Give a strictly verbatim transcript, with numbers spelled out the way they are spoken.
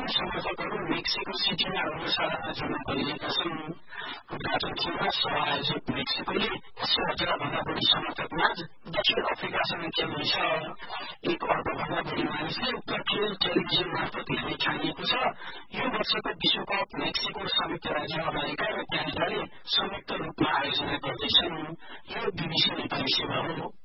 समर्थकहरू मेक्सिको सिटीमा अनुसार जम्मा गरिएका छन्। उद्घाटन खेलमा सह-आयोजक मेक्सिकोले यसो हजार भन्दा बढी समर्थकमाझ दक्षिण अफ्रिकासँग खेल्नेछ। एक अर्बभन्दा बढी मानिसले उक्त खेल टेलिभिजन मार्फत हेर्ने ठानिएको छ। यो वर्षको विश्वकप मेक्सिको, संयुक्त राज्य अमेरिका र क्यानाडाले संयुक्त रूपमा आयोजना गर्दैछन्। यो बीबीसी नेपाली सेवा हो।